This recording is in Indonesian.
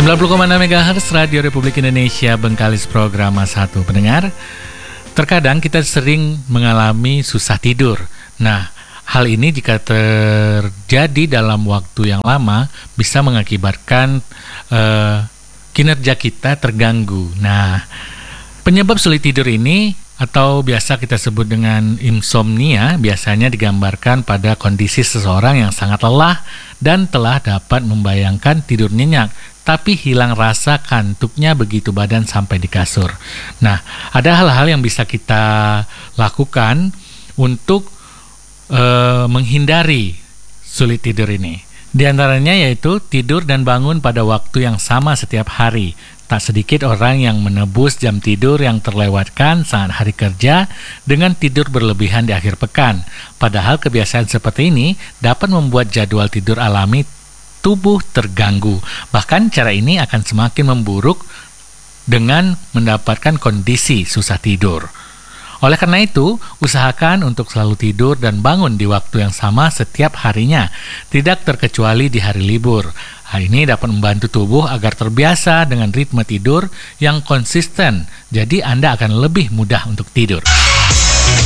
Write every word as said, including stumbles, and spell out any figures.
sembilan puluh koma enam megahertz Radio Republik Indonesia, Bengkalis Program satu. Pendengar, terkadang kita sering mengalami susah tidur. Nah, hal ini jika terjadi dalam waktu yang lama bisa mengakibatkan uh, kinerja kita terganggu. Nah, penyebab sulit tidur ini atau biasa kita sebut dengan insomnia biasanya digambarkan pada kondisi seseorang yang sangat lelah dan telah dapat membayangkan tidur nyenyak, tapi hilang rasa kantuknya begitu badan sampai di kasur. Nah, ada hal-hal yang bisa kita lakukan untuk uh, menghindari sulit tidur ini. Di antaranya yaitu tidur dan bangun pada waktu yang sama setiap hari. Tak sedikit orang yang menebus jam tidur yang terlewatkan saat hari kerja dengan tidur berlebihan di akhir pekan. Padahal kebiasaan seperti ini dapat membuat jadwal tidur alami tubuh terganggu. Bahkan cara ini akan semakin memburuk dengan mendapatkan kondisi susah tidur. Oleh karena itu, usahakan untuk selalu tidur dan bangun di waktu yang sama setiap harinya, tidak terkecuali di hari libur. Hal ini dapat membantu tubuh agar terbiasa dengan ritme tidur yang konsisten, jadi Anda akan lebih mudah untuk tidur.